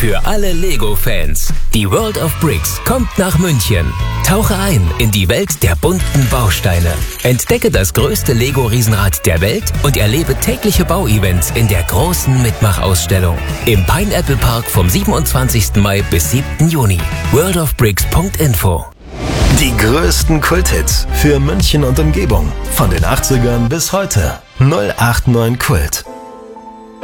Für alle Lego-Fans. Die World of Bricks kommt nach München. Tauche ein in die Welt der bunten Bausteine. Entdecke das größte Lego-Riesenrad der Welt und erlebe tägliche Bauevents in der großen Mitmachausstellung. Im Pineapple Park vom 27. Mai bis 7. Juni. worldofbricks.info. Die größten Kulthits für München und Umgebung. Von den 80ern bis heute. 089 Kult.